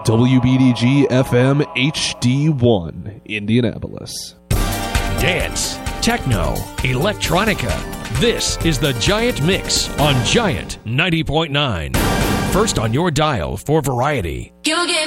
WBDG FM HD1, Indianapolis. Dance, techno, electronica. This is the Giant Mix on Giant 90.9. First on your dial for variety. You get